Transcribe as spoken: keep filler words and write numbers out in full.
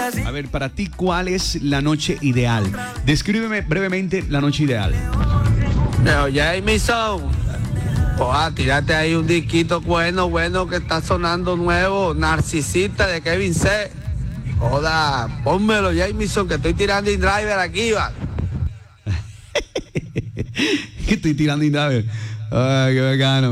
A ver, para ti, ¿cuál es la noche ideal? Descríbeme brevemente la noche ideal. Pero Jamison, oa, tírate ahí un disquito bueno, bueno que está sonando nuevo, Narcisista de Kevin C. Joda, pónmelo, Jamison, que estoy tirando in driver aquí, va. Que estoy tirando in driver. Ay, qué bacano.